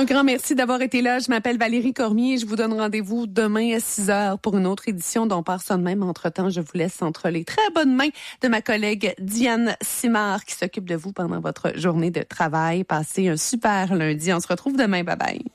Un grand merci d'avoir été là. Je m'appelle Valérie Cormier et je vous donne rendez-vous demain à 6h pour une autre édition dont part ça de même. Entre-temps, je vous laisse entre les très bonnes mains de ma collègue Diane Simard qui s'occupe de vous pendant votre journée de travail. Passez un super lundi. On se retrouve demain. Bye bye.